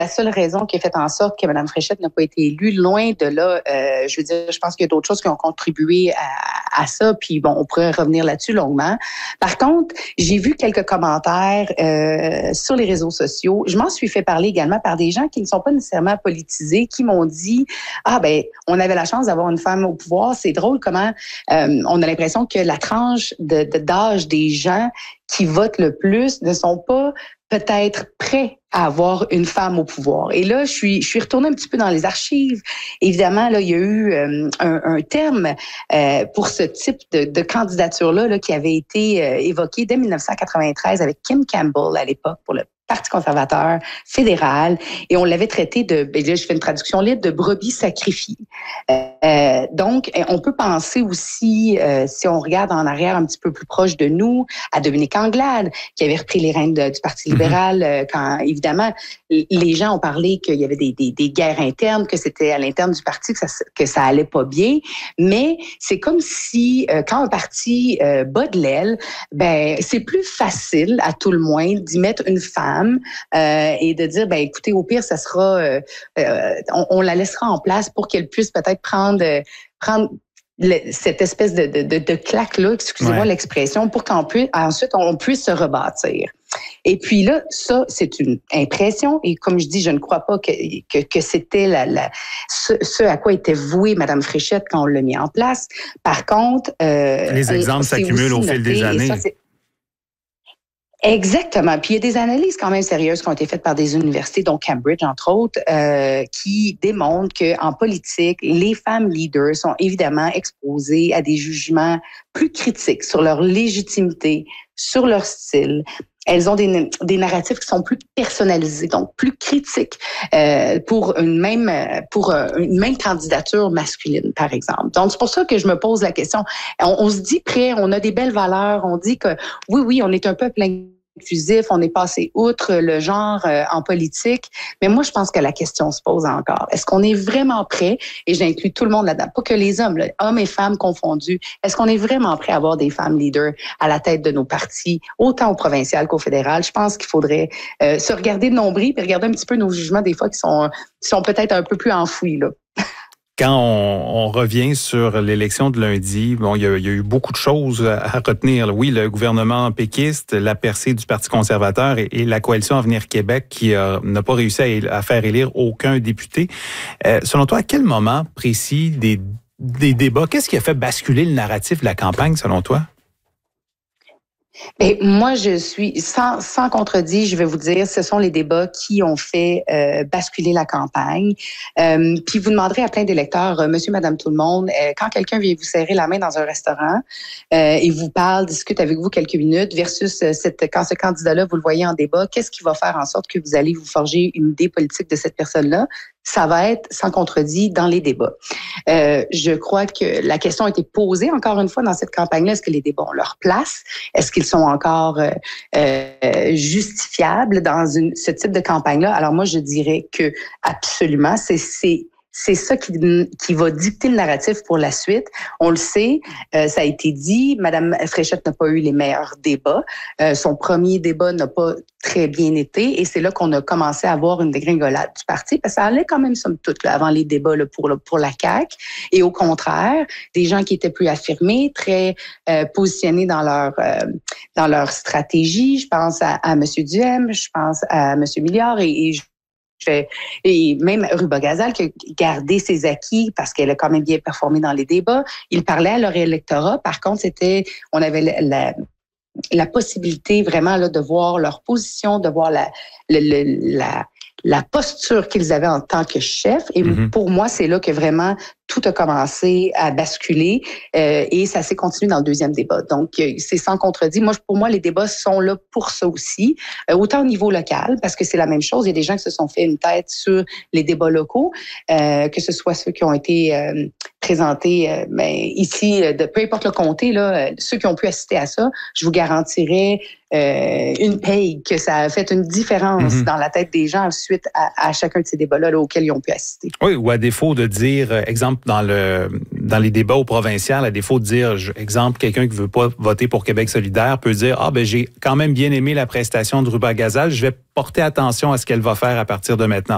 la seule raison qui a fait en sorte que Mme Fréchette n'a pas été élue. Loin de là, je veux dire, je pense qu'il y a d'autres choses qui ont contribué à ça. Puis bon, on pourrait revenir là-dessus longuement. Par contre, j'ai vu quelques commentaires sur les réseaux sociaux. Je m'en suis fait parler également par des gens qui ne sont pas nécessairement politisés, qui m'ont dit on avait la chance d'avoir une femme au pouvoir. C'est drôle comment on a l'impression que la tranche d'âge des gens qui votent le plus ne sont pas peut-être prêts à avoir une femme au pouvoir. Et là, je suis retournée un petit peu dans les archives. Évidemment, là, il y a eu un terme pour ce type de candidature-là là, qui avait été évoqué dès 1993 avec Kim Campbell à l'époque pour le Parti conservateur fédéral, et on l'avait traité là, je fais une traduction libre, de brebis sacrifiée. Donc, on peut penser aussi, si on regarde en arrière un petit peu plus proche de nous, à Dominique Anglade, qui avait repris les rênes du Parti libéral, quand, évidemment, les gens ont parlé qu'il y avait des guerres internes, que c'était à l'interne du parti que ça allait pas bien, mais c'est comme si, quand un parti bat de l'aile, c'est plus facile, à tout le moins, d'y mettre une femme et de dire, écoutez, au pire, ça sera, on la laissera en place pour qu'elle puisse peut-être prendre cette espèce de claque-là, excusez-moi l'expression, pour ensuite on puisse se rebâtir. Et puis là, ça, c'est une impression. Et comme je dis, je ne crois pas que c'était ce à quoi était vouée Mme Fréchette quand on l'a mis en place. Par contre... les exemples s'accumulent au fil des années. Exactement. Puis il y a des analyses quand même sérieuses qui ont été faites par des universités, dont Cambridge, entre autres, qui démontrent qu'en politique, les femmes leaders sont évidemment exposées à des jugements plus critiques sur leur légitimité, sur leur style. Elles ont des narratifs qui sont plus personnalisés, donc plus critiques pour une même candidature masculine, par exemple. Donc, c'est pour ça que je me pose la question. On se dit prêt, on a des belles valeurs, on dit que oui, on est un peuple inclusif, on est passé outre le genre en politique, mais moi, je pense que la question se pose encore. Est-ce qu'on est vraiment prêt, et j'inclus tout le monde là-dedans, pas que les hommes, là, hommes et femmes confondus, est-ce qu'on est vraiment prêt à avoir des femmes leaders à la tête de nos partis, autant au provincial qu'au fédéral? Je pense qu'il faudrait se regarder de nombril et regarder un petit peu nos jugements des fois qui sont peut-être un peu plus enfouis, là. Quand on revient sur l'élection de lundi, il y a eu beaucoup de choses à retenir. Oui, le gouvernement péquiste, la percée du Parti conservateur et la coalition Avenir Québec qui n'a pas réussi à faire élire aucun député. Selon toi, à quel moment précis des débats, qu'est-ce qui a fait basculer le narratif de la campagne, selon toi? Et moi, je suis sans contredit, je vais vous dire, ce sont les débats qui ont fait basculer la campagne. Puis vous demanderez à plein d'électeurs, monsieur, madame, tout le monde, quand quelqu'un vient vous serrer la main dans un restaurant et vous parle, discute avec vous quelques minutes, versus quand ce candidat-là, vous le voyez en débat, qu'est-ce qui va faire en sorte que vous allez vous forger une idée politique de cette personne-là? Ça va être sans contredit dans les débats. Je crois que la question a été posée encore une fois dans cette campagne-là. Est-ce que les débats ont leur place? Est-ce qu'ils sont encore justifiables dans ce type de campagne-là? Alors moi, je dirais que absolument, c'est ça qui va dicter le narratif pour la suite. On le sait, ça a été dit, Mme Fréchette n'a pas eu les meilleurs débats. Son premier débat n'a pas très bien été et c'est là qu'on a commencé à avoir une dégringolade du parti parce que ça allait quand même somme toute là, avant les débats là, pour la CAQ. Et au contraire, des gens qui étaient plus affirmés, très positionnés dans leur stratégie. Je pense à M. Duhem, je pense à M. Milliard et même Ruba Gazal qui a gardé ses acquis parce qu'elle a quand même bien performé dans les débats. Il parlait à leur électorat. Par contre, on avait la possibilité vraiment là de voir leur position, de voir la posture qu'ils avaient en tant que chef. Et pour moi, c'est là que vraiment tout a commencé à basculer et ça s'est continué dans le deuxième débat. Donc, c'est sans contredit. Pour moi, les débats sont là pour ça aussi, autant au niveau local, parce que c'est la même chose. Il y a des gens qui se sont fait une tête sur les débats locaux, que ce soit ceux qui ont été présentés ici, de peu importe le comté, là, ceux qui ont pu assister à ça, je vous garantirais une paye, que ça a fait une différence dans la tête des gens suite à chacun de ces débats-là là, auxquels ils ont pu assister. Oui, ou à défaut de dire, exemple, dans les débats au provincial, à défaut de dire, exemple, quelqu'un qui veut pas voter pour Québec solidaire peut dire, j'ai quand même bien aimé la prestation de Ruba Gazal, je vais porter attention à ce qu'elle va faire à partir de maintenant.